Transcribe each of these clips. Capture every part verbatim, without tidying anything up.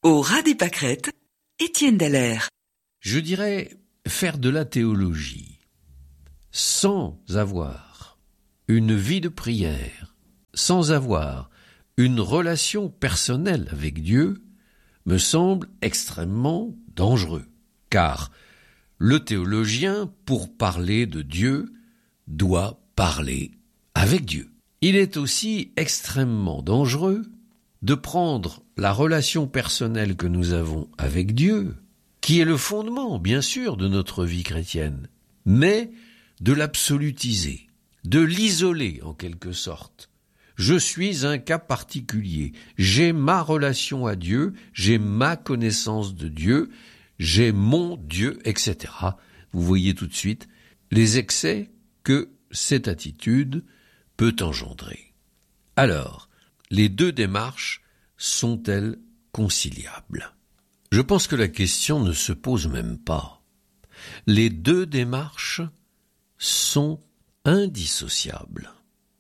Au ras des pâquerettes, Étienne Dallaire. Je dirais faire de la théologie sans avoir une vie de prière, sans avoir une relation personnelle avec Dieu, me semble extrêmement dangereux. Car le théologien, pour parler de Dieu, doit parler avec Dieu. Il est aussi extrêmement dangereux de prendre la relation personnelle que nous avons avec Dieu, qui est le fondement, bien sûr, de notre vie chrétienne, mais de l'absolutiser, de l'isoler en quelque sorte. Je suis un cas particulier, j'ai ma relation à Dieu, j'ai ma connaissance de Dieu, j'ai mon Dieu, et cetera. Vous voyez tout de suite les excès que cette attitude peut engendrer. Alors, les deux démarches sont-elles conciliables ? Je pense que la question ne se pose même pas. Les deux démarches sont indissociables.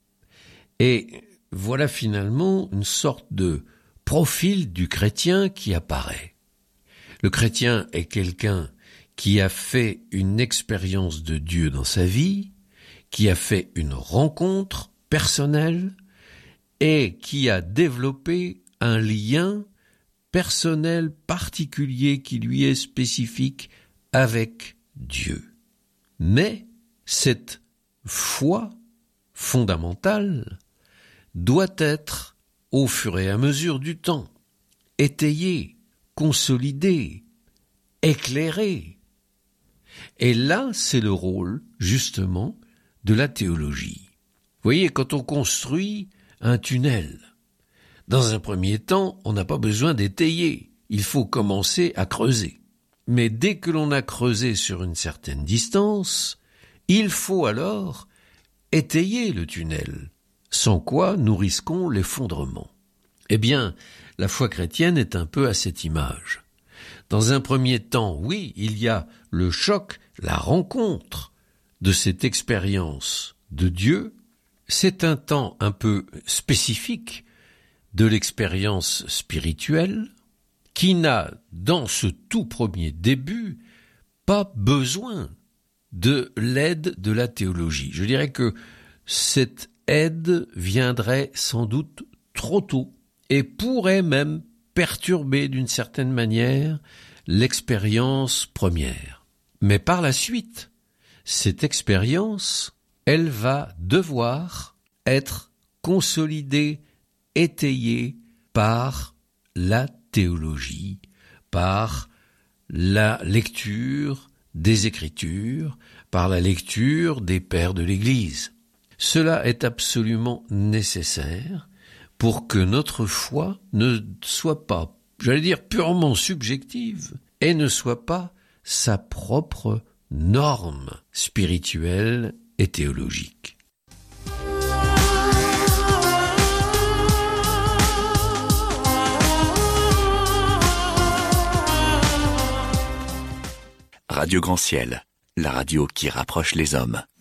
Et voilà finalement une sorte de profil du chrétien qui apparaît. Le chrétien est quelqu'un qui a fait une expérience de Dieu dans sa vie, qui a fait une rencontre personnelle et qui a développé un lien personnel particulier qui lui est spécifique avec Dieu. Mais cette foi fondamentale doit être, au fur et à mesure du temps, étayée, consolidée, éclairée. Et là, c'est le rôle, justement, de la théologie. Vous voyez, quand on construit un tunnel, dans un premier temps, on n'a pas besoin d'étayer. Il faut commencer à creuser. Mais dès que l'on a creusé sur une certaine distance, il faut alors étayer le tunnel, sans quoi nous risquons l'effondrement. Eh bien, la foi chrétienne est un peu à cette image. Dans un premier temps, oui, il y a le choc, la rencontre de cette expérience de Dieu. C'est un temps un peu spécifique de l'expérience spirituelle qui n'a, dans ce tout premier début, pas besoin de l'aide de la théologie. Je dirais que cette aide viendrait sans doute trop tôt et pourrait même perturber d'une certaine manière l'expérience première. Mais par la suite, cette expérience, elle va devoir être consolidée, étayée par la théologie, par la lecture des Écritures, par la lecture des pères de l'Église. Cela est absolument nécessaire pour que notre foi ne soit pas, j'allais dire, purement subjective et ne soit pas sa propre norme spirituelle et théologique. Radio Grand Ciel, la radio qui rapproche les hommes.